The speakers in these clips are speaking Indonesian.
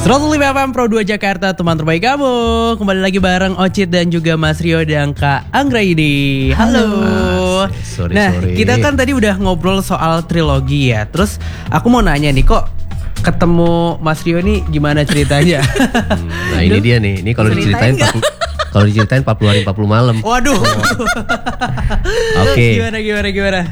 105 FM Pro 2 Jakarta, teman terbaik kamu. Kembali lagi bareng Ocit dan juga Mas Rio dan Kak Anggra ini. Halo. Sorry. Kita kan tadi udah ngobrol soal trilogi ya. Terus aku mau nanya nih, kok ketemu Mas Rio nih gimana ceritanya? Nah ini dia nih. Ini kalau diceritain 40 hari 40 malam. Waduh. Oke. Gimana?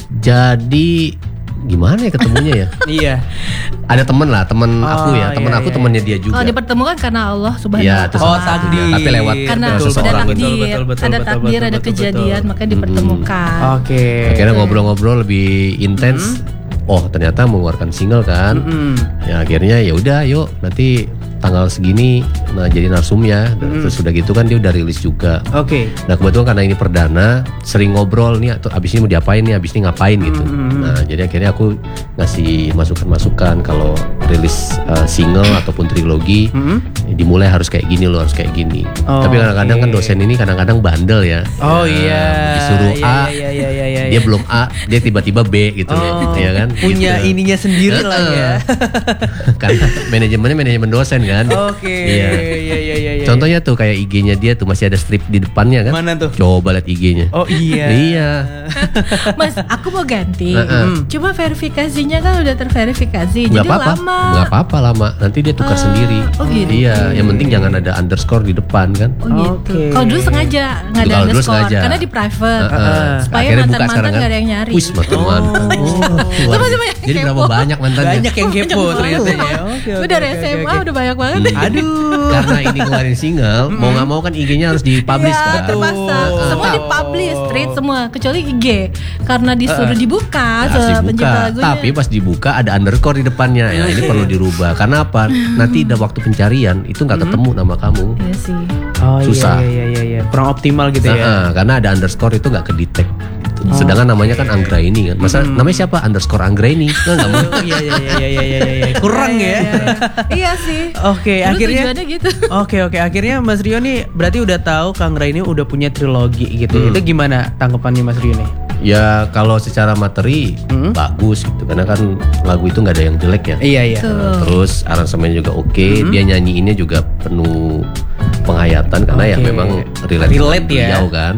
Jadi gimana ya ketemunya ya? Iya. Ada temen aku ya. Aku temennya dia juga. Kalau dipertemukan karena Allah Subhanahu Ya, wa Ta'ala. takdir. Tapi lewat Karena seseorang ada gitu. takdir, ada takdir, ada kejadian, makanya dipertemukan. Oke. Akhirnya ngobrol-ngobrol lebih intens. Oh ternyata mengeluarkan single kan. Ya akhirnya ya udah yuk nanti tanggal segini jadi narsumnya. Terus udah gitu kan dia udah rilis juga. Oke. Nah kebetulan karena ini perdana sering ngobrol nih atau abis ini mau diapain nih, abis ini ngapain gitu. Nah jadi akhirnya aku ngasih masukan kalau rilis single ataupun trilogi dimulai harus kayak gini loh, harus kayak gini. Tapi kadang-kadang kan dosen ini kadang-kadang bandel ya. Oh iya. Disuruh A, iya. dia belum A, dia tiba-tiba B gitu ya kan. Punya gitu. ininya sendiri lah ya. Karena manajemennya manajemen dosen kan. Oke. Iya. Contohnya tuh kayak IG-nya dia tuh masih ada strip di depannya kan. Mana tuh? Coba lihat IG-nya. Oh iya. Iya. Mas, aku mau ganti. Cuma verifikasinya kan udah terverifikasi. Nggak jadi apa-apa. lama. Nggak apa-apa lama. Nanti dia tukar sendiri. Oh gitu. Iya. Yang penting jangan ada underscore di depan kan. Oh gitu. Oke. Kalau dulu sengaja nggak ada Kalau dulu underscore sengaja. karena di private. Supaya Akhirnya buka mantan-mantan sekarang kan. nggak ada yang nyari. Wis mantan-mantan. Sama-sama yang Jadi kepo. berapa banyak mantannya? Banyak yang kepo ternyata ya. Gue dari SMA udah banyak banget. Aduh. Karena ini keluarin single, mau nggak mau kan IG-nya harus dipublish Iya, kan. terpasang. Semua dipublish, straight semua kecuali IG karena disuruh dibuka Harus pencipta dibuka, lagunya. tapi pas dibuka ada underscore di depannya. Ya ini perlu dirubah. Karena apa? Nanti ada waktu pencarian itu nggak ketemu nama kamu. Iya sih. Oh Susah. Iya. Kurang optimal gitu ya. Karena ada underscore itu nggak kedetek. Sedangkan namanya kan Anggraini kan. Masa namanya siapa? Underscore Anggraini. Nggak mau. Iya. Kurang ya. Iya sih. Oke, Dulu akhirnya tujuannya gitu. Oke, akhirnya Mas Rio nih berarti udah tahu Kang Ray ini udah punya trilogi gitu. Itu gimana tanggapannya Mas Rio nih? Ya kalau secara materi bagus gitu. Karena kan lagu itu nggak ada yang jelek ya. Iya. Terus aransemennya juga oke. Dia nyanyiinnya juga penuh penghayatan karena ya memang relate ya. beliau kan.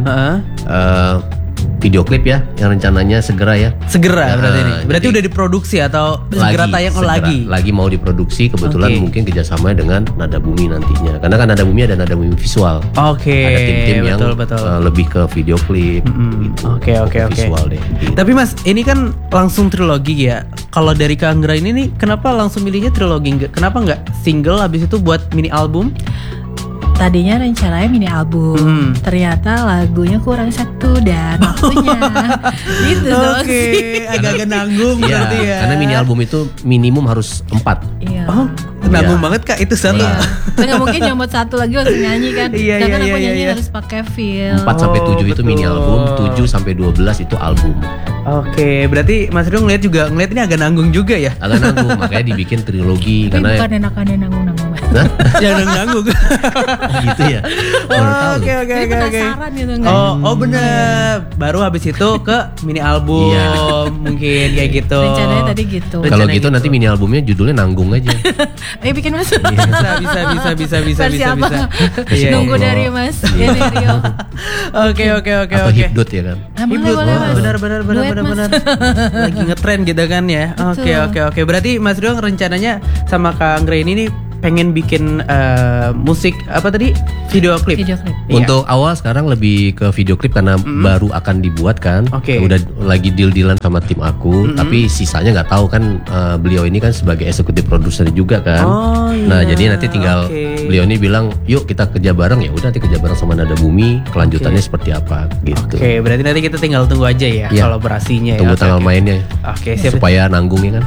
Video klip ya yang rencananya segera ya. Segera berarti ini. Berarti jadi udah diproduksi atau segera tayang lagi? Lagi mau diproduksi kebetulan mungkin kerjasama dengan Nada Bumi nantinya. Karena kan Nada Bumi ada Nada Bumi visual. Oke. Ada tim-tim yang betul. lebih ke video klip gitu. Oke. Visual deh. Gitu. Tapi Mas, ini kan langsung trilogi ya. Kalau dari Kang Ray ini nih, kenapa langsung milihnya trilogi? Kenapa nggak single habis itu buat mini album? Tadinya rencananya mini album, ternyata lagunya kurang satu dan waktunya gitu dong Oke, sih. agak-agak nanggung Iya, berarti ya. karena mini album itu minimum harus 4. Iya. Oh, nanggung banget Kak itu satu. Iya. Nggak mungkin nyomot satu lagi langsung nyanyi kan. Iya, Sedangkan aku iya, nyanyi iya. harus pakai feel. 4 sampai 7 itu mini betul. album, 7 sampai 12 itu album. Oke, berarti Mas Rio ngeliat ini agak nanggung juga ya? Agak nanggung, makanya dibikin trilogi Tapi karena bukan enakannya nanggung-nanggung. Hah? Jangan nanggung. gitu ya. Baru tahu. Oke. Jadi penasaran gitu enggak? Oh bener. Baru habis itu ke mini album Iya. mungkin kayak gitu. Rencananya tadi gitu. Kalau gitu nanti mini albumnya judulnya Nanggung aja. Ayo bikin mas. Bisa. Versi apa? Iya, Nunggu iya. dari mas. Ya dari Rio. Oke. Atau Hipdut ya kan. Boleh mas. Benar. Duet, Mas. Lagi ngetren gitu kan ya. Oke. Berarti Mas Rio rencananya sama Kang Ray ini nih pengen bikin musik apa tadi? Video klip. Video klip. Iya. Untuk awal sekarang lebih ke video klip karena baru akan dibuat kan. Oke. Udah lagi deal-dealan sama tim aku, tapi sisanya nggak tahu kan beliau ini kan sebagai eksekutif produser juga kan. Oh, iya. Nah, jadi nanti tinggal beliau ini bilang, "Yuk kita kerja bareng." Ya udah nanti kerja bareng sama Nada Bumi, kelanjutannya seperti apa gitu. Oke, berarti nanti kita tinggal tunggu aja ya Iya. kolaborasinya ya. Tunggu Oke, tanggal oke. mainnya. Oke, siap. Supaya nanggung ya kan.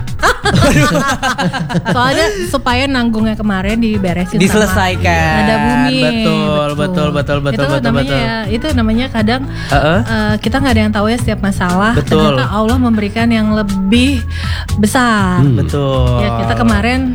Soalnya supaya nanggungnya kemarin diberesin Diselesaikan. sama Nada Bumi. Betul. Itu namanya kadang kita nggak ada yang tahu ya setiap masalah. Betul. Ternyata Allah memberikan yang lebih besar. Betul. Ya kita kemarin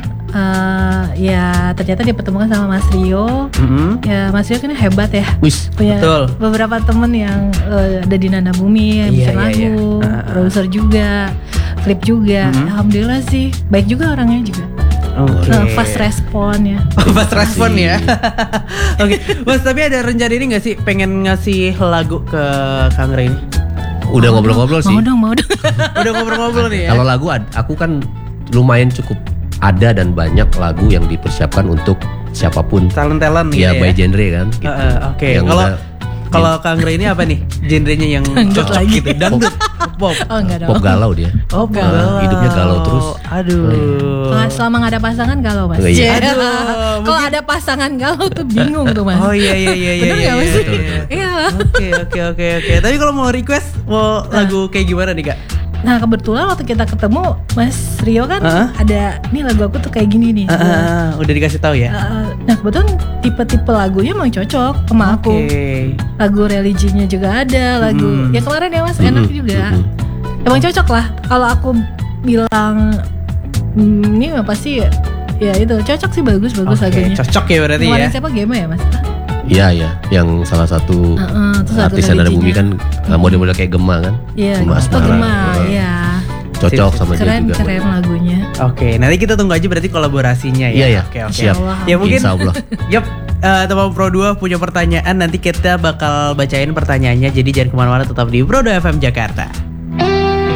ya ternyata dipertemukan sama Mas Rio. Ya Mas Rio kan hebat ya. Wis. Punya Betul. beberapa temen yang ada di Nada Bumi yang Iya, bikin iya, lagu, iya. produser juga, klip juga. Alhamdulillah sih, baik juga orangnya juga. Oke. Fast respon ya. Fast respon ya. Oke, Mas, tapi ada rencana ini nggak sih pengen ngasih lagu ke Kang Ray ini? Udah ngobrol-ngobrol sih. Mau dong. Udah ngobrol-ngobrol nih ya. Kalau lagu aku kan lumayan cukup ada dan banyak lagu yang dipersiapkan untuk siapapun. Talent gitu Ya ya. by genre kan. Gitu. Oke. Yang Kalau udah- Kalau Kang Ray ini apa nih? Genrenya yang Dangdut cocok lagi. gitu. Dangdut. Pop. Oh enggak dong. Pop galau dia. Oh, galau. Hidupnya galau terus. Aduh. Kalau selama nggak ada pasangan galau mas. Oh, iya. Aduh, Kalau mungkin- ada pasangan galau tuh bingung tuh mas. Oh iya. Bener nggak mas? Betul, betul. Iya. Oke. Tapi kalau mau request mau lagu kayak gimana nih Kak? Nah kebetulan waktu kita ketemu Mas Rio kan ada nih lagu aku tuh kayak gini nih. Udah dikasih tahu ya? Nah kebetulan tipe-tipe lagunya emang cocok sama aku. Oke. Lagu religinya juga ada, lagu ya kemarin ya mas enak juga. Emang cocok lah. Kalau aku bilang ini mah pasti ya itu cocok sih, bagus Oke, lagunya. cocok ya berarti Kemarin ya. siapa Gema ya mas? Iya, yang salah satu Terus lagu artis yang ada bumi religinya. kan model-model kayak Gema kan. Iya, Gema oh Asmara. Gema, iya. Cocok sama dia Keren juga. lagunya. Oke, nanti kita tunggu aja berarti kolaborasinya ya. Iya. Oke. Siap. Insyaallah. Ya mungkin. Insya Allah. Yap, teman Pro 2 punya pertanyaan, nanti kita bakal bacain pertanyaannya. Jadi jangan kemana-mana, tetap di Pro 2 FM Jakarta.